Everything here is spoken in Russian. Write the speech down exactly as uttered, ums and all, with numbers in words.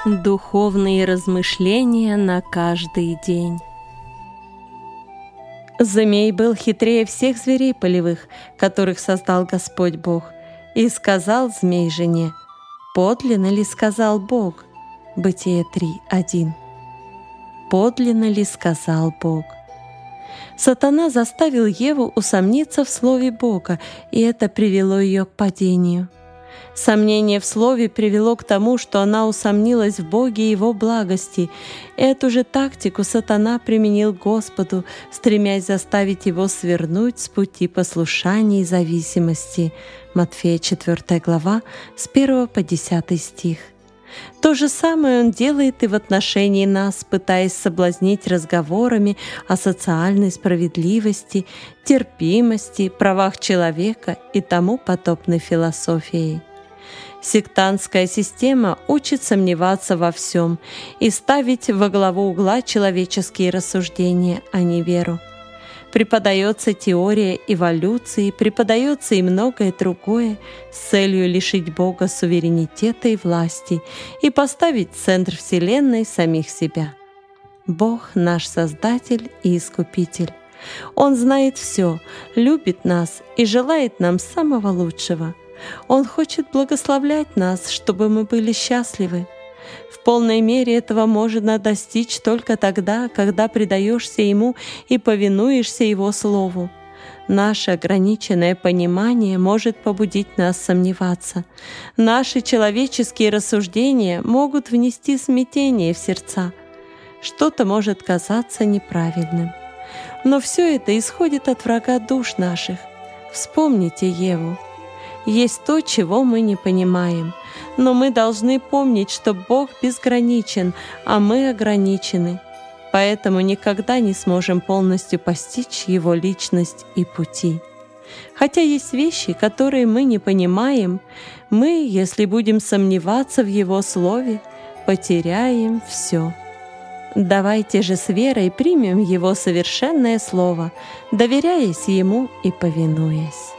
Духовные размышления на каждый день. Змей был хитрее всех зверей полевых, которых создал Господь Бог. И сказал змей жене: «Подлинно ли сказал Бог?» Бытие три, один. Подлинно ли сказал Бог? Сатана заставил Еву усомниться в слове Бога, и это привело ее к падению. Сомнение в слове привело к тому, что она усомнилась в Боге и Его благости. Эту же тактику сатана применил к Господу, стремясь заставить Его свернуть с пути послушания и зависимости. Матфея четвёртая глава, с первого по десятый стих. То же самое он делает и в отношении нас, пытаясь соблазнить разговорами о социальной справедливости, терпимости, правах человека и тому подобной философией. Сектантская система учит сомневаться во всем и ставить во главу угла человеческие рассуждения, а не веру. Преподается теория эволюции, преподается и многое другое с целью лишить Бога суверенитета и власти и поставить в центр Вселенной самих себя. Бог — наш Создатель и Искупитель. Он знает все, любит нас и желает нам самого лучшего. Он хочет благословлять нас, чтобы мы были счастливы. В полной мере этого можно достичь только тогда, когда предаешься Ему и повинуешься Его Слову. Наше ограниченное понимание может побудить нас сомневаться. Наши человеческие рассуждения могут внести смятение в сердца. Что-то может казаться неправильным. Но все это исходит от врага душ наших. Вспомните Еву. Есть то, чего мы не понимаем, но мы должны помнить, что Бог безграничен, а мы ограничены. Поэтому никогда не сможем полностью постичь Его личность и пути. Хотя есть вещи, которые мы не понимаем, мы, если будем сомневаться в Его Слове, потеряем все. Давайте же с верой примем Его совершенное Слово, доверяясь Ему и повинуясь.